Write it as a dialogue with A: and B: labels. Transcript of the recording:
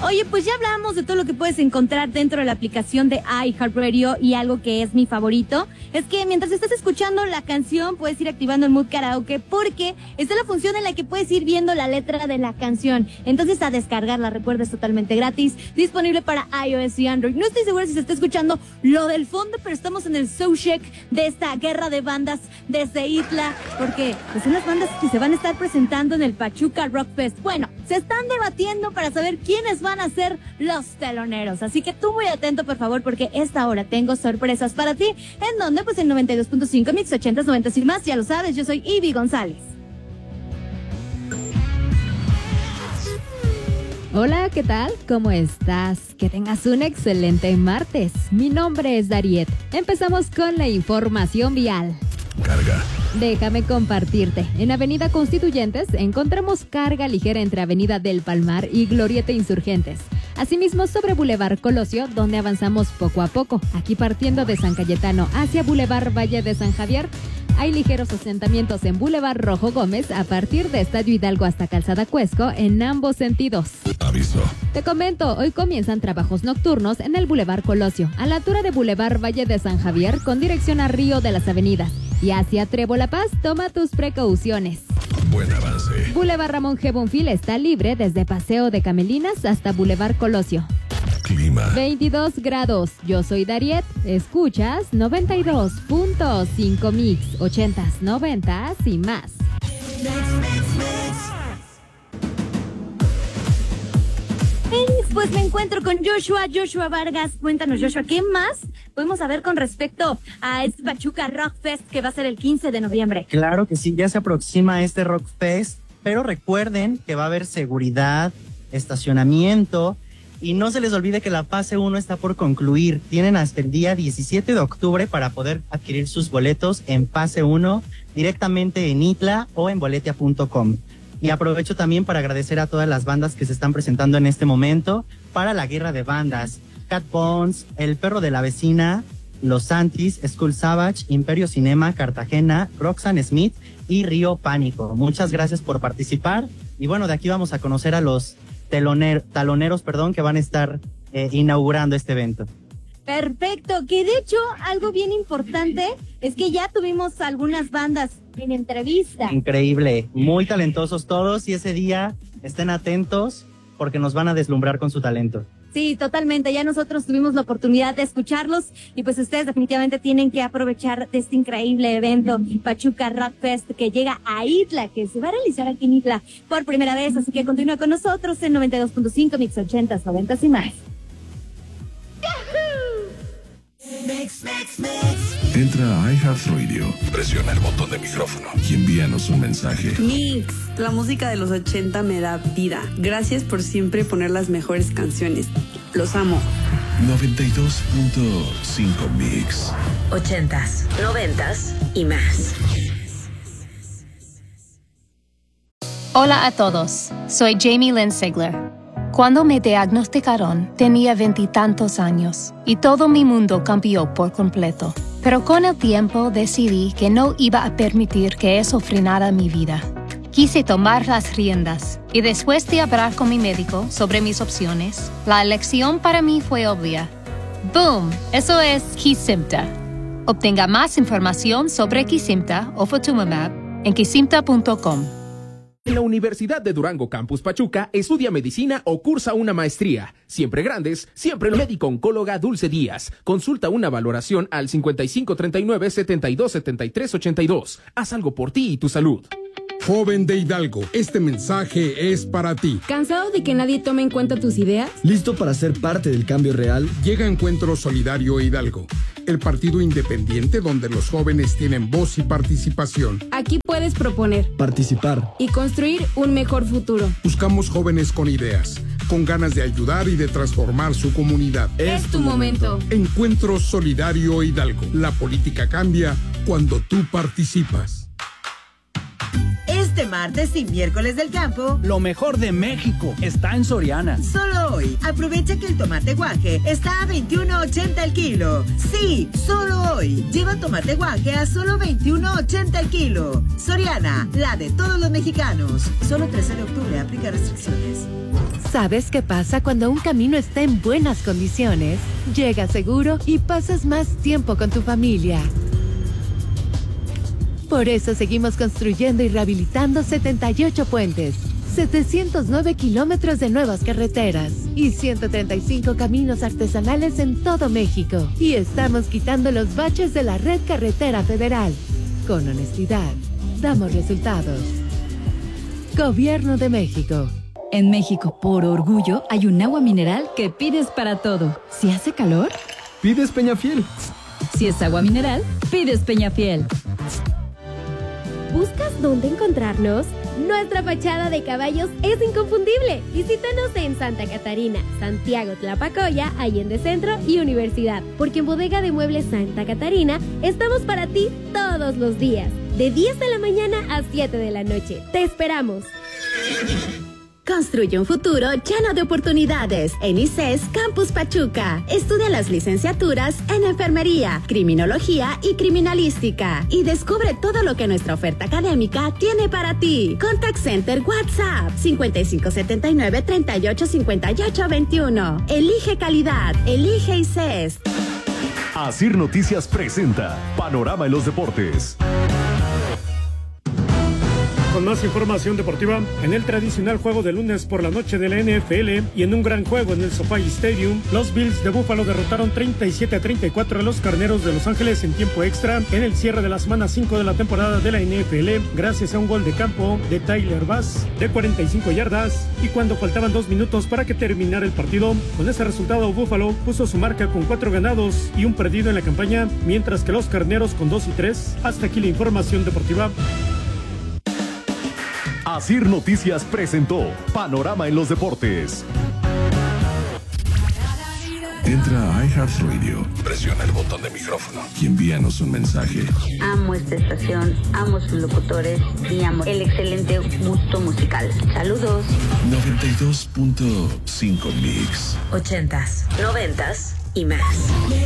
A: Oye, pues ya hablamos de todo lo que puedes encontrar dentro de la aplicación de iHeartRadio, y algo que es mi favorito es que mientras estás escuchando la canción puedes ir activando el mood karaoke, porque está la función en la que puedes ir viendo la letra de la canción. Entonces, a descargarla, recuerda, es totalmente gratis, disponible para iOS y Android. No estoy segura si se está escuchando lo del fondo, pero estamos en el soundcheck de esta guerra de bandas desde Itla, porque pues son las bandas que se van a estar presentando en el Pachuca Rock Fest. Bueno, se están debatiendo para saber quiénes van a ser los teloneros, así que tú muy atento, por favor, porque esta hora tengo sorpresas para ti. ¿En dónde? Pues en 92.5 Mix 80s, 90s y más, ya lo sabes, yo soy Ivy González.
B: Hola, ¿qué tal? ¿Cómo estás? Que tengas un excelente martes. Mi nombre es Dariet. Empezamos con la información vial.
C: Carga.
B: Déjame compartirte. En Avenida Constituyentes encontramos carga ligera entre Avenida del Palmar y Glorieta Insurgentes. Asimismo, sobre Boulevard Colosio, donde avanzamos poco a poco. Aquí partiendo de San Cayetano hacia Boulevard Valle de San Javier, hay ligeros asentamientos en Boulevard Rojo Gómez a partir de Estadio Hidalgo hasta Calzada Cuesco en ambos sentidos.
C: Aviso.
B: Te comento, hoy comienzan trabajos nocturnos en el Boulevard Colosio, a la altura de Boulevard Valle de San Javier, con dirección a Río de las Avenidas. Y hacia Trevo La Paz, toma tus precauciones.
C: Buen avance.
B: Boulevard Ramón G. Bonfil está libre desde Paseo de Camelinas hasta Boulevard Colosio.
C: Clima.
B: 22 grados. Yo soy Dariet. Escuchas 92.5 Mix, 80s, 90s y más.
A: Pues me encuentro con Joshua Vargas. Cuéntanos, Joshua, ¿qué más podemos saber con respecto a este Pachuca Rock Fest que va a ser el 15 de noviembre?
D: Claro que sí, ya se aproxima este Rock Fest, pero recuerden que va a haber seguridad, estacionamiento, y no se les olvide que la fase 1 está por concluir. Tienen hasta el día 17 de octubre para poder adquirir sus boletos en fase 1 directamente en Itla o en boletia.com. Y aprovecho también para agradecer a todas las bandas que se están presentando en este momento para la guerra de bandas. Cat Bones, El Perro de la Vecina, Los Santis, Skull Savage, Imperio Cinema, Cartagena, Roxanne Smith y Río Pánico. Muchas gracias por participar. Y bueno, de aquí vamos a conocer a los taloneros, que van a estar inaugurando este evento.
A: Perfecto, que de hecho algo bien importante es que ya tuvimos algunas bandas en entrevista.
D: Increíble, muy talentosos todos, y ese día estén atentos porque nos van a deslumbrar con su talento.
A: Sí, totalmente, ya nosotros tuvimos la oportunidad de escucharlos, y pues ustedes definitivamente tienen que aprovechar de este increíble evento Pachuca Rock Fest que llega a Itla, que se va a realizar aquí en Itla por primera vez, así que continúa con nosotros en 92.5 Mix 80s, 90s y más.
C: Entra a iHeartRadio, presiona el botón de micrófono y envíanos un mensaje.
E: Mix, la música de los 80 me da vida. Gracias por siempre poner las mejores canciones. Los amo.
C: 92.5 Mix.
F: 80s, 90s y más.
G: Hola a todos, soy Jamie Lynn Sigler. Cuando me diagnosticaron, tenía 20 y tantos años y todo mi mundo cambió por completo. Pero con el tiempo decidí que no iba a permitir que eso frenara mi vida. Quise tomar las riendas y después de hablar con mi médico sobre mis opciones, la elección para mí fue obvia. ¡Boom! Eso es Kesimpta. Obtenga más información sobre Kesimpta o Ofatumumab en kesimpta.com.
H: En la Universidad de Durango Campus Pachuca, estudia medicina o cursa una maestría. Siempre grandes, siempre médico-oncóloga Dulce Díaz. Consulta una valoración al 5539-727382. Haz algo por ti y tu salud.
I: Joven de Hidalgo, este mensaje es para ti.
J: ¿Cansado de que nadie tome en cuenta tus ideas?
K: ¿Listo para ser parte del cambio real?
I: Llega Encuentro Solidario Hidalgo, el partido independiente donde los jóvenes tienen voz y participación.
J: Aquí puedes proponer,
K: participar
J: y construir un mejor futuro.
I: Buscamos jóvenes con ideas, con ganas de ayudar y de transformar su comunidad.
J: Es tu momento.
I: Encuentro Solidario Hidalgo. La política cambia cuando tú participas.
L: Este martes y miércoles del campo,
M: lo mejor de México está en Soriana.
L: Solo hoy, aprovecha que el tomate guaje está a $21.80 el kilo. Sí, solo hoy. Lleva tomate guaje a solo $21.80 el kilo. Soriana, la de todos los mexicanos. Solo 13 de octubre, aplica restricciones.
N: ¿Sabes qué pasa cuando un camino está en buenas condiciones? Llegas seguro y pasas más tiempo con tu familia. Por eso seguimos construyendo y rehabilitando 78 puentes, 709 kilómetros de nuevas carreteras y 135 caminos artesanales en todo México. Y estamos quitando los baches de la red carretera federal. Con honestidad, damos resultados. Gobierno de México.
O: En México, por orgullo, hay un agua mineral que pides para todo. Si hace calor,
P: pides Peñafiel.
O: Si es agua mineral, pides Peñafiel.
Q: ¿Buscas dónde encontrarnos? Nuestra fachada de caballos es inconfundible. Visítanos en Santa Catarina, Santiago Tlapacoya, Allende Centro y Universidad. Porque en Bodega de Muebles Santa Catarina estamos para ti todos los días, de 10 de la mañana a 7 de la noche. ¡Te esperamos!
R: Construye un futuro lleno de oportunidades en ICES Campus Pachuca. Estudia las licenciaturas en Enfermería, Criminología y Criminalística. Y descubre todo lo que nuestra oferta académica tiene para ti. Contact Center WhatsApp 5579-385821. Elige calidad. Elige ICES.
S: Asir Noticias presenta Panorama en los Deportes.
T: Con más información deportiva, en el tradicional juego de lunes por la noche de la NFL y en un gran juego en el SoFi Stadium, los Bills de Buffalo derrotaron 37-34 a los Carneros de Los Ángeles en tiempo extra en el cierre de la semana 5 de la temporada de la NFL, gracias a un gol de campo de Tyler Bass de 45 yardas y cuando faltaban 2 minutos para que terminara el partido. Con ese resultado, Buffalo puso su marca con 4 ganados y 1 perdido en la campaña, mientras que los Carneros con 2-3. Hasta aquí la información deportiva.
S: Asir Noticias presentó Panorama en los Deportes.
C: Entra a iHeartRadio, presiona el botón de micrófono y envíanos un mensaje.
U: Amo esta estación, amo sus locutores y amo el excelente gusto musical. Saludos.
C: 92.5 Mix.
F: 80s, 90s y más.